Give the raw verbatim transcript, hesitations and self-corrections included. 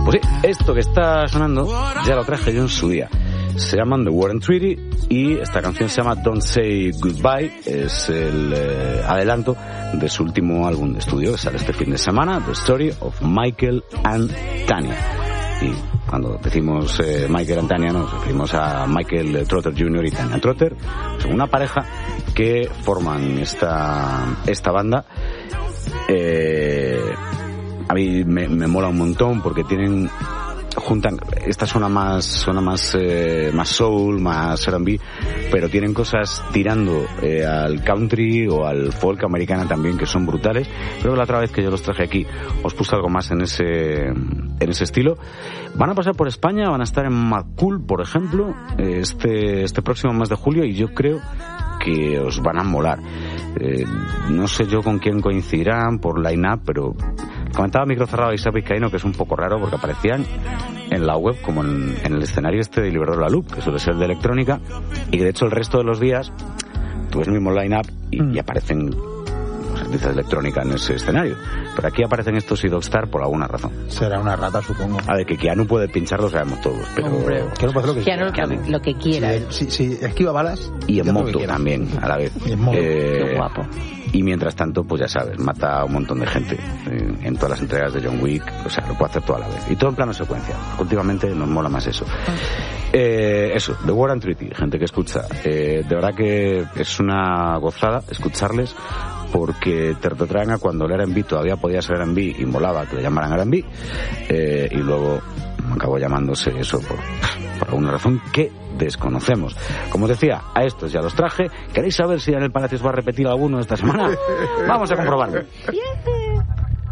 Pues sí, esto que está sonando ya lo traje yo en su día. Se llaman The War and Treaty y esta canción se llama Don't Say Goodbye. Es el eh, adelanto de su último álbum de estudio que sale este fin de semana, The Story of Michael and Tanya. Y cuando decimos eh, Michael and Tanya nos referimos a Michael Trotter junior y Tanya Trotter. Son una pareja que forman esta, esta banda. Eh, a mí me, me mola un montón porque tienen... juntan, esta suena más suena más eh, más soul, más R and B, pero tienen cosas tirando eh, al country o al folk americana también que son brutales. Creo que la otra vez que yo los traje aquí os puse algo más en ese en ese estilo. Van a pasar por España, van a estar en Macul, por ejemplo, este este próximo mes de julio, y yo creo que os van a molar. Eh, no sé yo con quién coincidirán por line-up, pero comentaba Micro Cerrado y Isaac Vizcaíno que es un poco raro porque aparecían en la web como en, en el escenario este de Librador La Loop, que suele ser de electrónica, y que de hecho el resto de los días tú ves el mismo line-up y, mm. y aparecen artistas de electrónica en ese escenario. Pero aquí aparecen estos y Dogstar por alguna razón. Será una rata, supongo. A ver, que Keanu puede pinchar, lo sabemos todos, pero... Hombre, Keanu puede hacer lo que Keanu quiera. Keanu lo que quiera. Si, si, si esquiva balas... Y en moto también, a la vez. Y en moto. Eh, Qué guapo. Y mientras tanto, pues ya sabes, mata a un montón de gente eh, en todas las entregas de John Wick. O sea, lo puede hacer toda la vez. Y todo en plano secuencia. Últimamente nos mola más eso. Eh, eso, The War and Treaty, gente que escucha. Eh, de verdad que es una gozada escucharles, porque te retrotraen a cuando el R and B todavía podía ser R and B y molaba que le llamaran R and B, eh, y luego acabó llamándose eso por, por alguna razón que desconocemos. Como os decía, a estos ya los traje. ¿Queréis saber si en el Palacio os va a repetir alguno esta semana? Vamos a comprobarlo.